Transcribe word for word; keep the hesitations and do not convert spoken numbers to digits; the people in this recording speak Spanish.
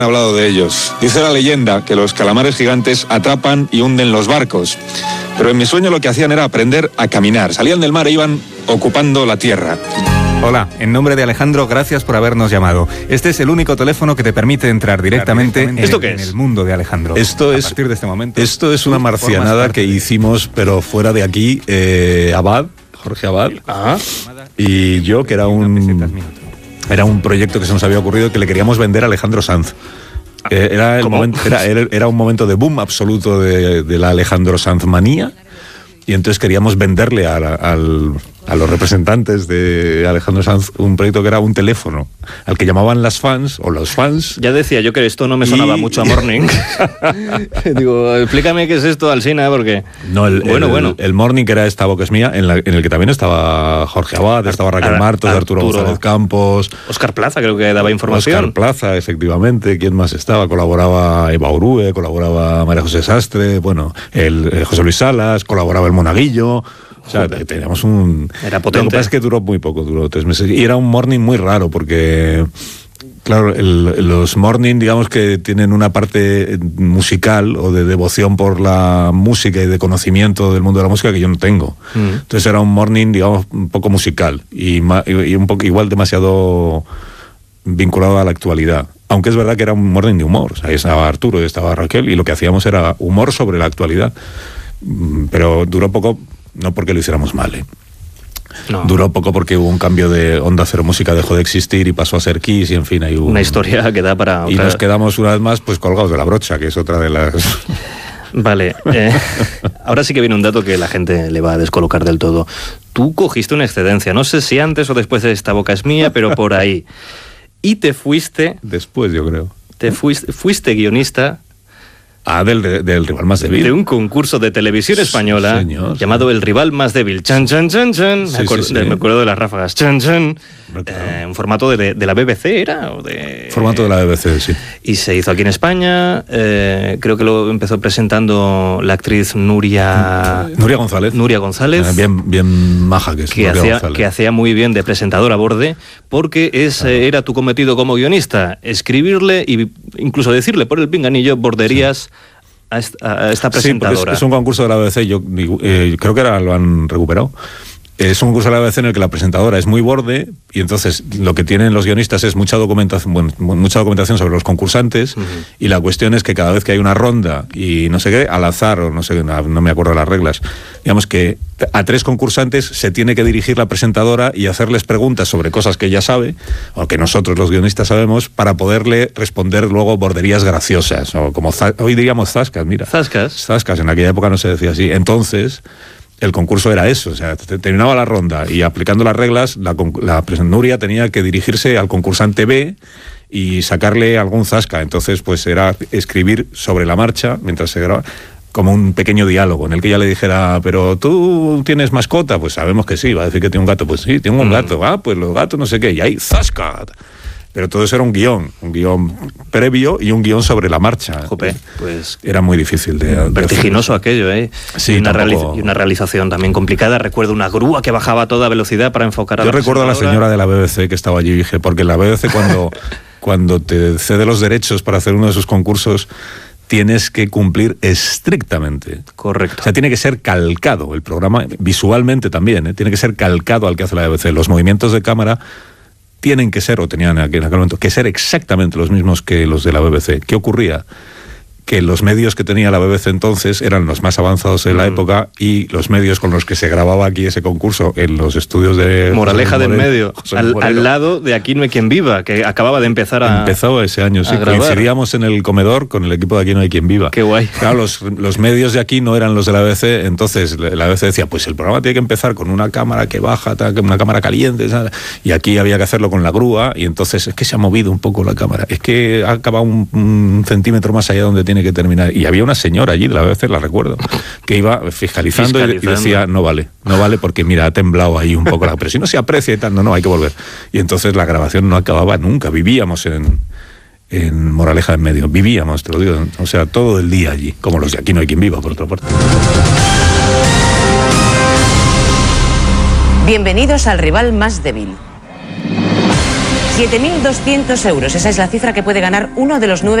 hablado de ellos. Dice la leyenda que los calamares gigantes atrapan y hunden los barcos. Pero en mi sueño lo que hacían era aprender a caminar. Salían del mar e iban ocupando la tierra. Hola, en nombre de Alejandro, gracias por habernos llamado. Este es el único teléfono que te permite entrar directamente, en, ¿Esto qué en es? el mundo de Alejandro. Esto a es, partir de este momento, esto es una marcianada que hicimos, pero fuera de aquí, eh, Abad, Jorge Abad, Ah. y yo, que era un, era un proyecto que se nos había ocurrido que le queríamos vender a Alejandro Sanz. Eh, era, el momento, era, era un momento de boom absoluto de, de la Alejandro Sanz manía, y entonces queríamos venderle a, a, a los representantes de Alejandro Sanz un proyecto que era un teléfono al que llamaban las fans o los fans. Ya decía yo que esto no me sonaba y... mucho a Morning. Digo, explícame qué es esto, Alsina, porque... No, el, bueno, el, bueno. el Morning, que era Esta Boca es Mía, en, la, en el que también estaba Jorge Abad, estaba Raquel Ar- Martos, Ar- Arturo, Arturo González Campos, Óscar Plaza creo que daba información. Óscar Plaza, efectivamente. ¿Quién más estaba? Colaboraba Eva Urue, colaboraba María José Sastre, bueno, el, el José Luis Salas, colaboraba el Monaguillo. O sea, Joder. teníamos un... Era potente. Lo que pasa es que duró muy poco, duró tres meses. Y era un morning muy raro porque... Claro, el, los morning, digamos que tienen una parte musical o de devoción por la música y de conocimiento del mundo de la música que yo no tengo. Mm. Entonces era un morning, digamos, un poco musical y, ma, y un poco igual demasiado vinculado a la actualidad. Aunque es verdad que era un morning de humor. O sea, ahí estaba Arturo y estaba Raquel y lo que hacíamos era humor sobre la actualidad. Pero duró poco, no porque lo hiciéramos mal, ¿eh? No. Duró poco porque hubo un cambio de Onda Cero Música, dejó de existir y pasó a ser Kiss y en fin hay Una historia que da para... y otra... nos quedamos una vez más pues colgados de la brocha, que es otra de las... Vale, eh, ahora sí que viene un dato que la gente le va a descolocar del todo. Tú cogiste una excedencia, no sé si antes o después de Esta Boca es Mía, pero por ahí. Y te fuiste... Después, yo creo. Te fuiste, fuiste guionista... Ah, del, del rival más débil. De un concurso de televisión española Señor. llamado El Rival Más Débil. Chan, chan, chan, chan. Sí, me, acuerdo, sí, sí. me acuerdo de las ráfagas. Chan, chan. Claro. Eh, un formato de, de la B B C, ¿era? O de... Formato de la B B C, sí. Y se hizo aquí en España. Eh, creo que lo empezó presentando la actriz Nuria... Nuria González. Nuria González. Eh, bien, bien maja que es. Que Nuria hacía, González. que hacía muy bien de presentadora a borde, porque ese era tu cometido como guionista, escribirle e incluso decirle por el pinganillo borderías a esta, a esta presentadora. Sí, porque es, es un concurso de la B B C, yo digo, eh, creo que ahora lo han recuperado. Es un concurso de la B B C en el que la presentadora es muy borde y entonces lo que tienen los guionistas es mucha documentación, bueno, mucha documentación sobre los concursantes. Uh-huh. Y la cuestión es que cada vez que hay una ronda y no sé qué, al azar o no sé, no, no me acuerdo las reglas, digamos que a tres concursantes se tiene que dirigir la presentadora y hacerles preguntas sobre cosas que ella sabe o que nosotros los guionistas sabemos para poderle responder luego borderías graciosas o como hoy diríamos zascas, mira. Zascas. Zascas, en aquella época no se decía así. Entonces... el concurso era eso, o sea, terminaba la ronda y aplicando las reglas, la, la Nuria tenía que dirigirse al concursante B y sacarle algún zasca. Entonces, pues era escribir sobre la marcha, mientras se graba, como un pequeño diálogo en el que ella le dijera, pero tú tienes mascota, pues sabemos que sí, va a decir que tiene un gato, pues sí, tengo un mm. gato, ah, pues los gatos no sé qué, y ahí zasca. Pero todo eso era un guión, un guión previo y un guión sobre la marcha. Jope, pues era muy difícil de, de vertiginoso aquello, ¿eh? Sí, y, una tampoco... realiz- y una realización también complicada. Recuerdo una grúa que bajaba a toda velocidad para enfocar a Yo la recuerdo a la señora de la B B C que estaba allí y dije, porque la B B C cuando, cuando te cede los derechos para hacer uno de sus concursos, tienes que cumplir estrictamente. Correcto. O sea, tiene que ser calcado el programa, visualmente también, ¿eh? Tiene que ser calcado al que hace la B B C. Los movimientos de cámara tienen que ser, o tenían en aquel momento, que ser exactamente los mismos que los de la B B C. ¿Qué ocurría? Que los medios que tenía la B B C entonces eran los más avanzados de la mm. época y los medios con los que se grababa aquí ese concurso en los estudios de... Moraleja del Moreno, medio, al, al lado de Aquí no hay quien viva, que acababa de empezar a... Empezó ese año, sí. Coincidíamos en el comedor con el equipo de Aquí no hay quien viva. Qué guay. Claro, los, los medios de aquí no eran los de la B B C, entonces la B B C decía, pues el programa tiene que empezar con una cámara que baja, una cámara caliente, ¿sabes? Y aquí había que hacerlo con la grúa, y entonces es que se ha movido un poco la cámara, es que ha acabado un, un centímetro más allá donde tiene que terminar. Y había una señora allí de la B B C, la recuerdo, que iba fiscalizando, fiscalizando. Y, y decía, no vale, no vale porque mira, ha temblado ahí un poco la... Pero si no se aprecia y tal, no, no, hay que volver. Y entonces la grabación no acababa nunca, vivíamos en... en Moraleja en medio, vivíamos, te lo digo, o sea, todo el día allí, como los de Aquí no hay quien viva, por otra parte. Bienvenidos al Rival Más Débil. siete mil doscientos euros. Esa es la cifra que puede ganar uno de los nueve